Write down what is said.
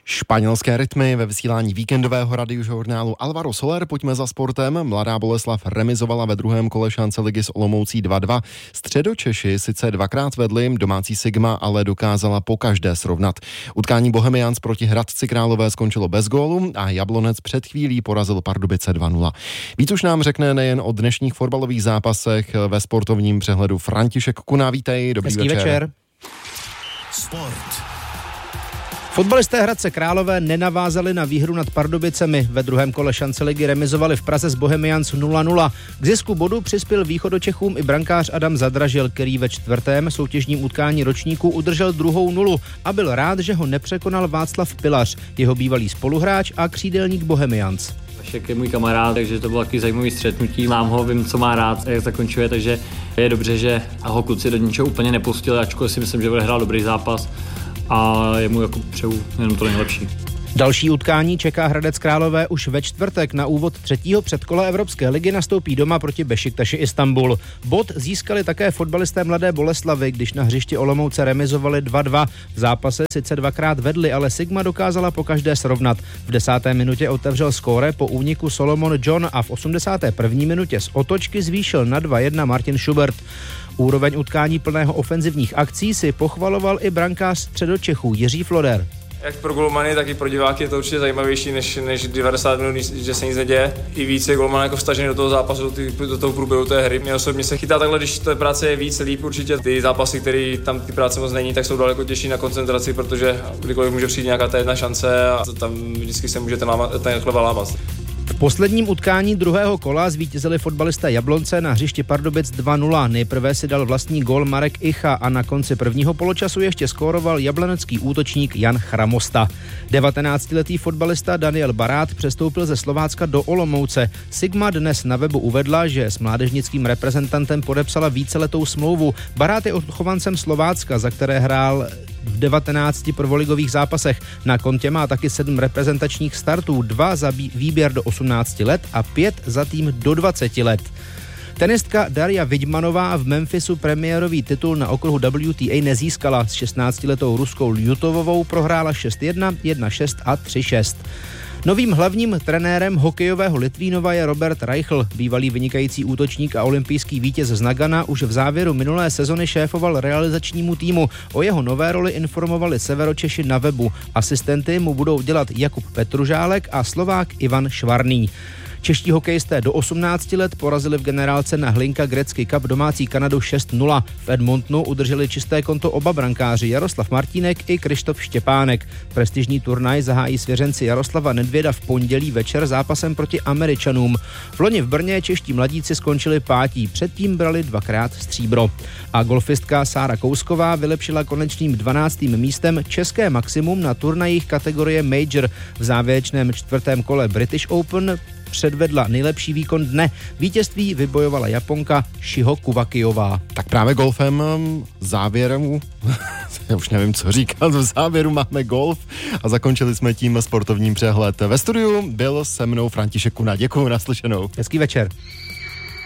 Španělské rytmy ve vysílání víkendového radiožurnálu Alvaro Soler. Pojďme za sportem. Mladá Boleslav remizovala ve druhém kole šance ligy s Olomoucí 2-2. Středočeši sice dvakrát vedli, domácí Sigma ale dokázala pokaždé srovnat. Utkání Bohemians proti Hradci Králové skončilo bez gólu a Jablonec před chvílí porazil Pardubice 2-0. Víc už nám řekne nejen o dnešních fotbalových zápasech ve sportovním přehledu František Kuna. Vítej, dobrý večer. Sport. Fotbalisté Hradce Králové nenavázali na výhru nad Pardubicemi. Ve druhém kole šance ligy remizovali v Praze s Bohemians 0-0. K zisku bodu přispěl Východočechům i brankář Adam Zadražil, který ve čtvrtém soutěžním utkání ročníku udržel druhou nulu a byl rád, že ho nepřekonal Václav Pilař, jeho bývalý spoluhráč a křídelník Bohemians. Vašek je můj kamarád, takže to bylo takový zajímavý střetnutí. Znám ho, vím, co má rád, jak zakončuje, takže je dobře, že ho kluci do ničeho úplně nepustili, ačkoliv si myslím, že bude hrát dobrý zápas a jemu jako přeju jenom to nejlepší. Další utkání čeká Hradec Králové už ve čtvrtek. Na úvod třetího předkola Evropské ligy nastoupí doma proti Bešiktaši Istanbul. Bod získali také fotbalisté Mladé Boleslavy, když na hřišti Olomouce remizovali 2-2. V zápase sice dvakrát vedli, ale Sigma dokázala pokaždé srovnat. V 10. minutě otevřel skóre po úniku Solomon John a v 81. minutě z otočky zvýšil na 2-1 Martin Schubert. Úroveň utkání plného ofenzivních akcí si pochvaloval i brankář Středočechů Jiří Floder. Jak pro golmany, tak i pro diváky je to určitě zajímavější než 90 minut, že se nic neděje. I víc je golman jako vstažený do toho zápasu, do toho průběhu té hry. Mě osobně se chytá takhle, když té práce je víc, líp určitě. Ty zápasy, které tam ty práce moc není, tak jsou daleko těžší na koncentraci, protože kdykoliv může přijít nějaká ta jedna šance a tam vždycky se může ten chleba lámat. V posledním utkání druhého kola zvítězili fotbalisté Jablonce na hřišti Pardubic 2-0. Nejprve si dal vlastní gól Marek Icha a na konci prvního poločasu ještě skóroval jablonecký útočník Jan Chramosta. 19-letý fotbalista Daniel Barát přestoupil ze Slovácka do Olomouce. Sigma dnes na webu uvedla, že s mládežnickým reprezentantem podepsala víceletou smlouvu. Barát je odchovancem Slovácka, za které hrál v 19 prvoligových zápasech. Na kontě má taky 7 reprezentačních startů, 2 za výběr do 18 let a 5 za tým do 20 let. Tenistka Daria Vidmanová v Memphisu premiérový titul na okruhu WTA nezískala. S 16-letou Ruskou Ljutovovou prohrála 6-1, 1-6 a 3-6. Novým hlavním trenérem hokejového Litvínova je Robert Reichl. Bývalý vynikající útočník a olympijský vítěz z Nagana už v závěru minulé sezony šéfoval realizačnímu týmu. O jeho nové roli informovali Severočeši na webu. Asistenty mu budou dělat Jakub Petružálek a Slovák Ivan Švarný. Čeští hokejisté do 18 let porazili v generálce na Hlinka Gretzky Cup domácí Kanadu 6-0. V Edmontonu udrželi čisté konto oba brankáři Jaroslav Martínek i Krištof Štěpánek. Prestižní turnaj zahájí svěřenci Jaroslava Nedvěda v pondělí večer zápasem proti Američanům. V loni v Brně čeští mladíci skončili pátí, předtím brali 2krát stříbro. A golfistka Sára Kousková vylepšila konečným 12. místem české maximum na turnajích kategorie Major. V závěrečném čtvrtém kole British Open předvedla nejlepší výkon dne. Vítězství vybojovala Japonka Shiho Kuvakijová. Tak právě golfem závěru, já už nevím, co říkat, v závěru máme golf a zakončili jsme tím sportovním přehled. Ve studiu byl se mnou František Kuna. Děkuju, naslyšenou. Hezký večer.